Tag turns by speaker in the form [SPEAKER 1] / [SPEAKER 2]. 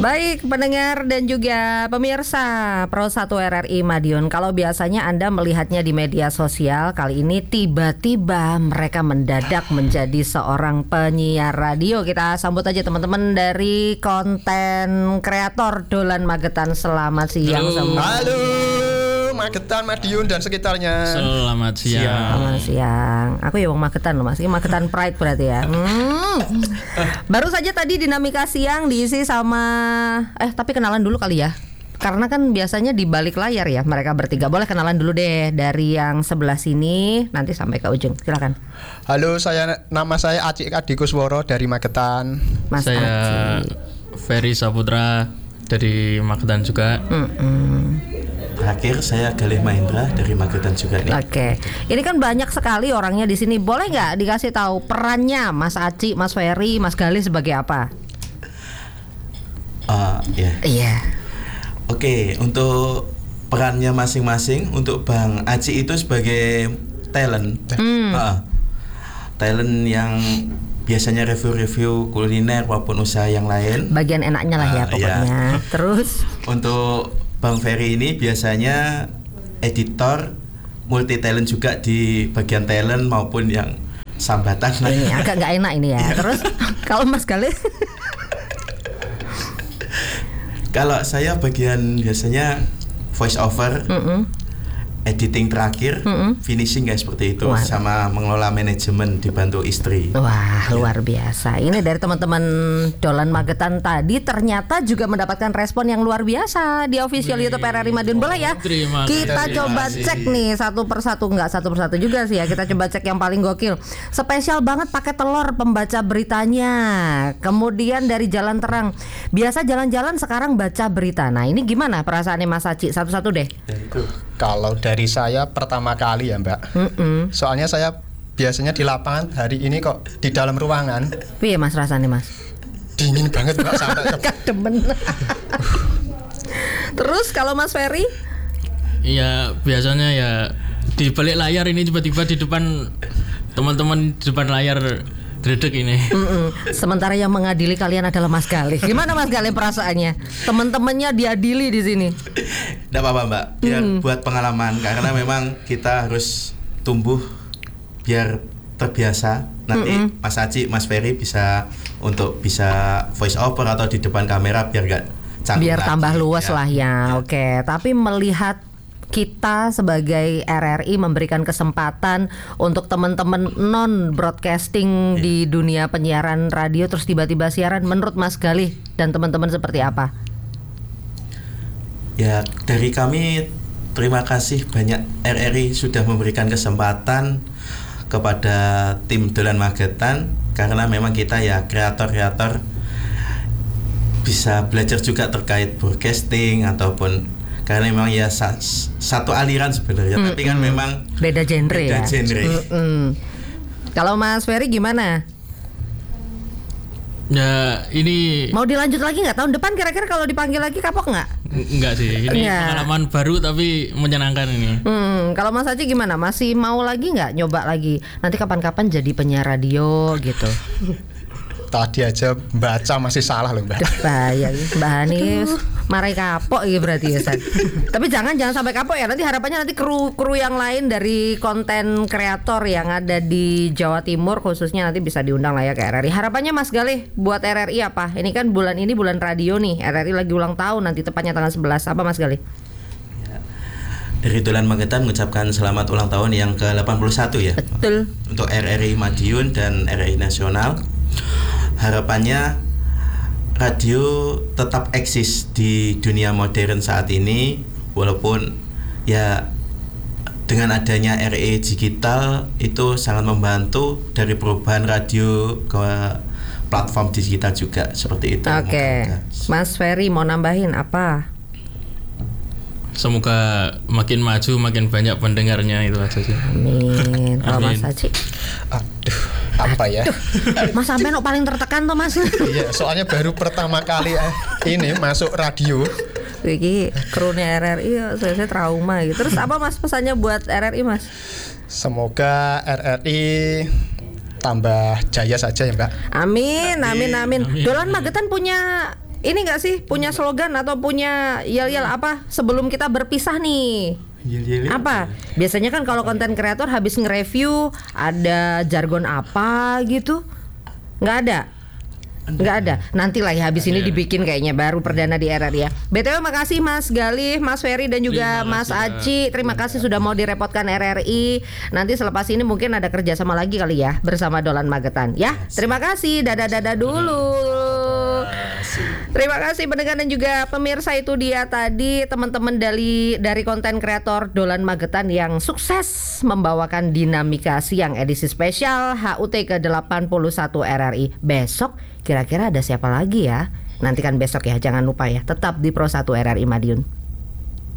[SPEAKER 1] Baik pendengar dan juga pemirsa Pro 1 RRI Madiun, kalau biasanya Anda melihatnya di media sosial, kali ini tiba-tiba mereka mendadak menjadi seorang penyiar radio. Kita sambut aja teman-teman dari konten kreator Dolan Magetan. Selamat siang semua.
[SPEAKER 2] Halo Magetan, Madiun dan sekitarnya.
[SPEAKER 3] Selamat siang.
[SPEAKER 1] Selamat siang. Aku ya wong Magetan loh Mas. Ini Magetan Pride berarti ya. Baru saja tadi dinamika siang diisi sama tapi kenalan dulu kali ya. Karena kan biasanya di balik layar ya mereka bertiga. Boleh kenalan dulu deh dari yang sebelah sini nanti sampai ke ujung. Silakan.
[SPEAKER 2] Halo, nama saya Aci Adikusworo dari Magetan.
[SPEAKER 1] Mas
[SPEAKER 3] Saya
[SPEAKER 1] Aci.
[SPEAKER 3] Ferry Saputra dari Magetan juga.
[SPEAKER 4] Terakhir saya Galih Mahendra dari Magetan juga nih.
[SPEAKER 1] Oke. Ini kan banyak sekali orangnya di sini. Boleh nggak dikasih tahu perannya Mas Aci, Mas Ferry, Mas Galih sebagai apa?
[SPEAKER 4] Ya.
[SPEAKER 1] Iya.
[SPEAKER 4] Oke, untuk perannya masing-masing. Untuk Bang Aci itu sebagai talent. Talent yang biasanya review-review kuliner maupun usaha yang lain.
[SPEAKER 1] Bagian enaknya lah ya pokoknya. Terus
[SPEAKER 4] Untuk Bang Ferry ini biasanya editor, multi talent juga di bagian talent maupun yang sambatan.
[SPEAKER 1] ini agak nggak enak ini ya. Terus kalau Mas Galih?
[SPEAKER 4] Kalau saya bagian biasanya voice over, editing terakhir, finishing guys seperti itu.
[SPEAKER 1] Wah.
[SPEAKER 4] Sama mengelola manajemen dibantu istri.
[SPEAKER 1] Wah, luar biasa. Ini dari teman-teman Dolan Magetan tadi ternyata juga mendapatkan respon yang luar biasa di official YouTube RRI Madiun. Boleh ya?
[SPEAKER 3] Terima kasih.
[SPEAKER 1] Kita coba
[SPEAKER 4] kasih.
[SPEAKER 1] cek nih satu persatu, nggak satu persatu juga sih ya. Kita coba cek yang paling gokil. Spesial banget pakai telur pembaca beritanya. Kemudian dari Jalan Terang. Biasa jalan-jalan sekarang baca berita. Nah, ini gimana perasaannya Mas Aci? Satu-satu deh.
[SPEAKER 2] Kalau dari saya pertama kali ya Mbak. Soalnya saya biasanya di lapangan, hari ini kok di dalam ruangan.
[SPEAKER 1] Piye Mas rasanya Mas?
[SPEAKER 2] Dingin banget Mbak sampai
[SPEAKER 1] Kademen. Terus kalau Mas Ferry?
[SPEAKER 3] Iya, biasanya ya di balik layar ini tiba-tiba di depan teman-teman di depan layar dredeg ini.
[SPEAKER 1] Sementara yang mengadili kalian adalah Mas Galih. Gimana Mas Galih perasaannya? Teman-temannya diadili di sini.
[SPEAKER 4] Tidak apa-apa Mbak, biar buat pengalaman. Karena memang kita harus tumbuh biar terbiasa. Nanti Mas Aci, Mas Ferry bisa voice over atau di depan kamera biar gak canggung
[SPEAKER 1] Biar
[SPEAKER 4] lagi,
[SPEAKER 1] tambah luas
[SPEAKER 4] ya.
[SPEAKER 1] lah ya. Oke, tapi melihat kita sebagai RRI memberikan kesempatan untuk teman-teman non broadcasting di dunia penyiaran radio terus tiba-tiba siaran, menurut Mas Galih dan teman-teman seperti apa?
[SPEAKER 4] Ya, dari kami terima kasih banyak RRI sudah memberikan kesempatan kepada tim Dolan Magetan, karena memang kita ya kreator-kreator bisa belajar juga terkait broadcasting ataupun karena memang ya satu aliran sebenarnya, tapi kan memang
[SPEAKER 1] Beda genre ya.
[SPEAKER 4] beda genre.
[SPEAKER 1] Kalau Mas Ferry gimana?
[SPEAKER 3] Ya, ini
[SPEAKER 1] Mau dilanjut lagi nggak tahun depan kira-kira kalau dipanggil lagi kapok nggak?
[SPEAKER 3] enggak sih. Ini
[SPEAKER 1] Enggak.
[SPEAKER 3] pengalaman baru tapi menyenangkan ini.
[SPEAKER 1] Kalau Mas Aci gimana? Masih mau lagi nggak nyoba lagi? Nanti kapan-kapan jadi penyiar radio gitu.
[SPEAKER 2] tadi aja baca masih salah loh Mbak.
[SPEAKER 1] Bahaya Mbak Hanis marai kapok ya berarti ya San. Tapi jangan sampai kapok ya. Nanti harapannya nanti kru yang lain dari konten kreator yang ada di Jawa Timur khususnya nanti bisa diundang lah ya ke RRI. Harapannya Mas Galih buat RRI apa? Ini kan bulan radio nih. RRI lagi ulang tahun nanti tepatnya tanggal 11. Apa Mas Galih?
[SPEAKER 4] Dari Dolan Magetan mengucapkan selamat ulang tahun yang ke-81 ya.
[SPEAKER 1] Betul.
[SPEAKER 4] Untuk RRI Madiun dan RRI Nasional. Harapannya radio tetap eksis di dunia modern saat ini, walaupun ya dengan adanya RRI digital itu sangat membantu dari perubahan radio ke platform digital juga seperti itu.
[SPEAKER 1] Oke. Mas Ferry mau nambahin apa?
[SPEAKER 3] Semoga makin maju makin banyak pendengarnya, itu aja sih.
[SPEAKER 1] Amin. Kalau
[SPEAKER 3] Amin.
[SPEAKER 1] Mas Aci?
[SPEAKER 2] Aduh, apa ya?
[SPEAKER 1] Mas sampai no paling tertekan tuh Mas.
[SPEAKER 2] Iya, soalnya baru pertama kali ini masuk radio.
[SPEAKER 1] Iki krunya RRI ya, saya trauma gitu. Terus apa Mas pesannya buat RRI Mas?
[SPEAKER 2] Semoga RRI tambah jaya saja ya Mbak.
[SPEAKER 1] Amin. Dolan Magetan punya ini nggak sih punya slogan atau punya yel-yel apa sebelum kita berpisah nih? Apa? Biasanya kan kalau konten kreator habis nge-review ada jargon apa gitu? Nggak ada. Nggak ada. Nantilah ya habis ini dibikin kayaknya baru perdana di RRI ya. BTW makasih Mas Galih, Mas Ferry dan juga Mas Aci. Terima kasih sudah mau direpotkan RRI. Nanti selepas ini mungkin ada kerjasama lagi kali ya bersama Dolan Magetan ya. Terima kasih. Dadah dulu. Terima kasih pendengar dan juga pemirsa, itu dia tadi teman-teman dari konten kreator Dolan Magetan yang sukses membawakan dinamika siang edisi spesial HUT ke-81 RRI. Besok kira-kira ada siapa lagi ya? Nantikan besok ya, jangan lupa ya. Tetap di Pro 1 RRI Madiun.